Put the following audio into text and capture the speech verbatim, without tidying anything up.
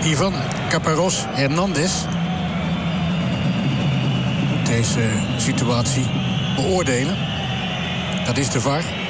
Ivan Caparrós Hernandez moet deze situatie beoordelen. Dat is de V A R.